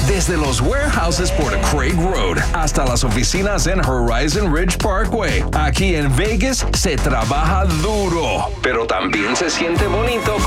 Desde los warehouses por Craig Road hasta las oficinas en Horizon Ridge Parkway. Aquí en Vegas se trabaja duro, pero también se siente bonito